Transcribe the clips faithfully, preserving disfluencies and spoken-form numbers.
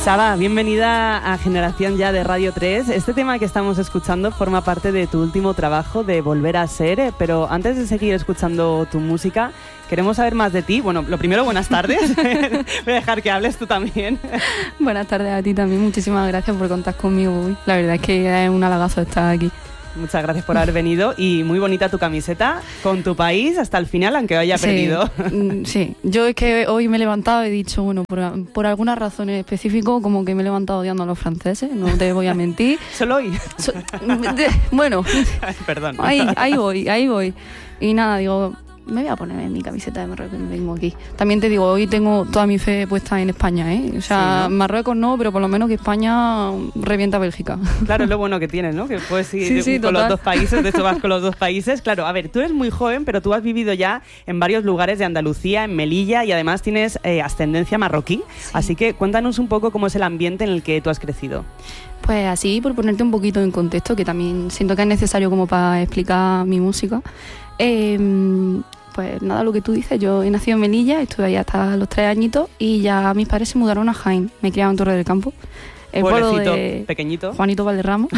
Saba, bienvenida a Generación Ya de Radio tres. Este tema que estamos escuchando forma parte de tu último trabajo de Volver a Ser, pero antes de seguir escuchando tu música, queremos saber más de ti. Bueno, lo primero, buenas tardes. Voy a dejar que hables tú también. Buenas tardes a ti también. Muchísimas gracias por contar conmigo hoy. La verdad es que es un halagazo estar aquí. Muchas gracias por haber venido y muy bonita tu camiseta con tu país hasta el final, aunque haya sí, perdido. Sí, yo es que hoy me he levantado y he dicho, bueno, por, por alguna razón en específico, como que me he levantado odiando a los franceses, no te voy a mentir. ¿Solo hoy? So, de, bueno, Ay, perdón. Ahí, ahí voy, ahí voy. Y nada, digo, me voy a poner mi camiseta de Marruecos y me vengo aquí. También te digo, hoy tengo toda mi fe puesta en España, ¿eh? O sea, sí, ¿no? Marruecos no, pero por lo menos que España revienta a Bélgica. Claro, es lo bueno que tienes, ¿no? Que puedes ir sí, sí, con total. los dos países, de hecho vas con los dos países. Claro, a ver, tú eres muy joven, pero tú has vivido ya en varios lugares de Andalucía, en Melilla, y además tienes eh, ascendencia marroquí. Sí. Así que cuéntanos un poco cómo es el ambiente en el que tú has crecido. Pues así, por ponerte un poquito en contexto, que también siento que es necesario como para explicar mi música. Eh, Pues nada, lo que tú dices, yo he nacido en Melilla, estuve ahí hasta los tres añitos y ya mis padres se mudaron a Jaén, me criaban en Torre del Campo, el pueblo de pequeñito. Juanito Valderrama.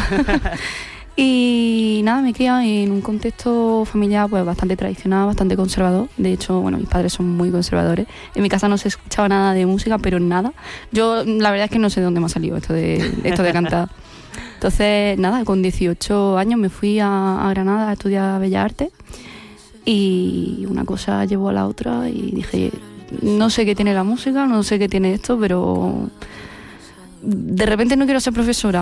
Y nada, me he criado en un contexto familiar pues bastante tradicional, bastante conservador. De hecho, bueno, mis padres son muy conservadores. En mi casa no se escuchaba nada de música, pero nada. Yo la verdad es que no sé de dónde me ha salido esto de, esto de cantar. Entonces, nada, con dieciocho años me fui a, a Granada a estudiar Bellas Artes. Y una cosa llevó a la otra y dije, no sé qué tiene la música, no sé qué tiene esto, pero de repente no quiero ser profesora.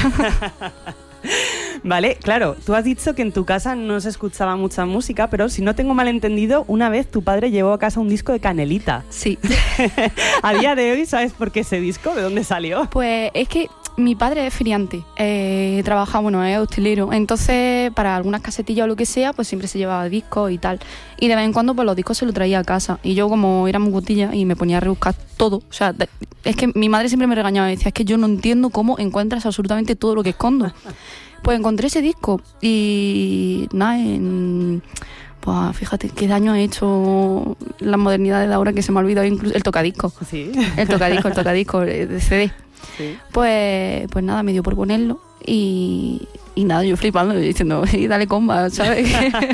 Vale, claro, tú has dicho que en tu casa no se escuchaba mucha música, pero si no tengo mal entendido, una vez tu padre llevó a casa un disco de Canelita. Sí. A día de hoy, ¿sabes por qué ese disco? ¿De dónde salió? Pues es que mi padre es feriante, eh, trabaja, bueno, es hostelero, entonces para algunas casetillas o lo que sea, pues siempre se llevaba discos y tal. Y de vez en cuando pues los discos se los traía a casa. Y yo como era muy botilla y me ponía a rebuscar todo. O sea, es que mi madre siempre me regañaba y decía, es que yo no entiendo cómo encuentras absolutamente todo lo que escondo. Pues encontré ese disco y nada, en... Pues fíjate qué daño ha hecho las modernidades de ahora que se me ha olvidado incluso el tocadisco. Sí. El tocadisco, el tocadisco de C D. Sí. Pues, pues nada, me dio por ponerlo y, y nada, yo flipando, diciendo, y dale comba, ¿sabes?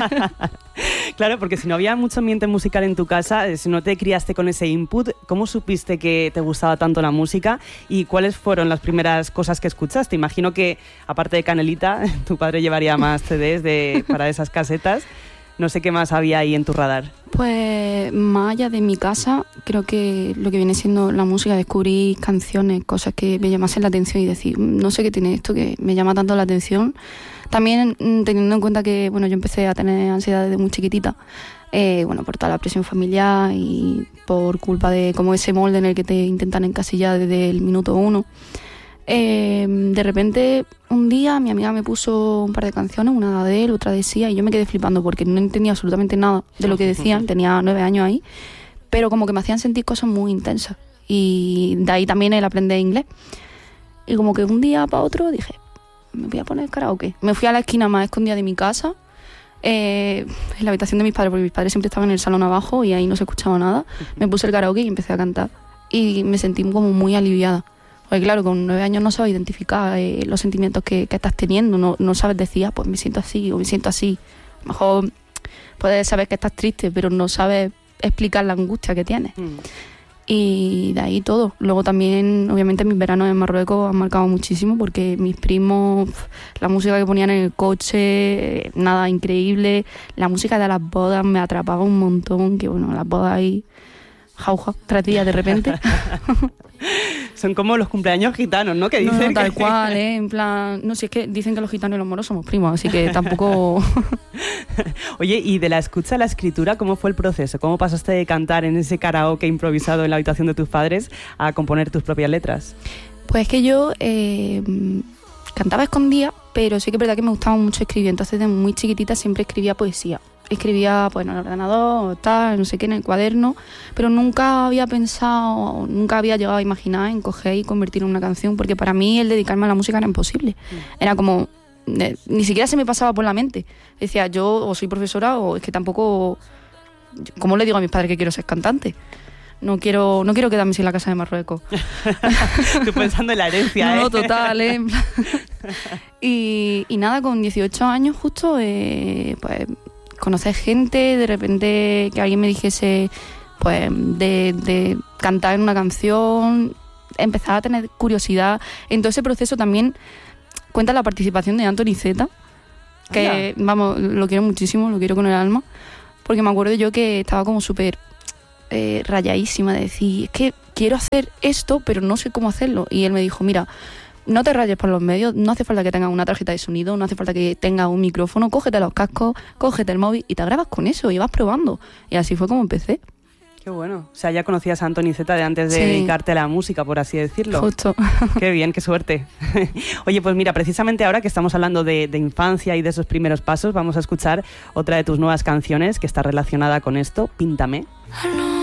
Claro, porque si no había mucho ambiente musical en tu casa, si no te criaste con ese input, ¿cómo supiste que te gustaba tanto la música? ¿Y cuáles fueron las primeras cosas que escuchaste? Imagino que, aparte de Canelita, tu padre llevaría más C Ds de, para esas casetas. No sé qué más había ahí en tu radar. Pues más allá de mi casa, creo que lo que viene siendo la música, descubrí canciones, cosas que me llamasen la atención y decir, no sé qué tiene esto que me llama tanto la atención. También teniendo en cuenta que bueno, yo empecé a tener ansiedad desde muy chiquitita, eh, bueno, por toda la presión familiar y por culpa de como ese molde en el que te intentan encasillar desde el minuto uno. Eh, de repente un día mi amiga me puso un par de canciones, una de Adele, otra de Sia, y yo me quedé flipando porque no entendía absolutamente nada de lo que decían, tenía nueve años ahí, pero como que me hacían sentir cosas muy intensas y de ahí también el aprender inglés. Y como que un día para otro dije, me voy a poner karaoke. Me fui a la esquina más escondida de mi casa, eh, en la habitación de mis padres, porque mis padres siempre estaban en el salón abajo y ahí no se escuchaba nada. Me puse el karaoke y empecé a cantar y me sentí como muy aliviada. Porque claro, con nueve años no sabes identificar eh, los sentimientos que, que estás teniendo, no, no sabes decir, ah, pues me siento así o me siento así. A lo mejor puedes saber que estás triste, pero no sabes explicar la angustia que tienes. Mm. Y de ahí todo. Luego también, obviamente, mis veranos en Marruecos han marcado muchísimo porque mis primos, la música que ponían en el coche, nada, increíble. La música de las bodas me atrapaba un montón, que bueno, las bodas ahí, jauja, tres días de repente. Son como los cumpleaños gitanos, ¿no? Que dicen no, no, tal que... cual, ¿eh? En plan... No, si es que dicen que los gitanos y los moros somos primos, así que tampoco... Oye, y de la escucha a la escritura, ¿cómo fue el proceso? ¿Cómo pasaste de cantar en ese karaoke improvisado en la habitación de tus padres a componer tus propias letras? Pues es que yo eh, cantaba escondida, pero sí que es verdad que me gustaba mucho escribir. Entonces, desde muy chiquitita siempre escribía poesía. Escribía pues en el ordenador, tal, no sé qué, en el cuaderno, pero nunca había pensado, nunca había llegado a imaginar en coger y convertir en una canción, porque para mí el dedicarme a la música era imposible. Mm. Era como, eh, ni siquiera se me pasaba por la mente. Decía, yo o soy profesora o es que tampoco, ¿cómo le digo a mis padres que quiero ser cantante? no quiero no quiero quedarme sin la casa de Marruecos. Tú pensando en la herencia, no, ¿eh? No, total, ¿eh? y, y nada, con dieciocho años justo, eh, pues conocer gente, de repente que alguien me dijese, pues, de, de cantar en una canción, empezar a tener curiosidad. En todo ese proceso también cuenta la participación de Anthony Z, que, Hola. vamos, lo quiero muchísimo, lo quiero con el alma, porque me acuerdo yo que estaba como súper eh, rayadísima de decir, es que quiero hacer esto, pero no sé cómo hacerlo. Y él me dijo, mira, no te rayes por los medios, no hace falta que tengas una tarjeta de sonido, no hace falta que tengas un micrófono, cógete los cascos, cógete el móvil y te grabas con eso y vas probando. Y así fue como empecé. Qué bueno. O sea, ya conocías a Anthony Z de antes de sí. dedicarte a la música, por así decirlo. Justo. Qué bien, qué suerte. Oye, pues mira, precisamente ahora que estamos hablando de, de infancia y de esos primeros pasos, vamos a escuchar otra de tus nuevas canciones que está relacionada con esto, Píntame.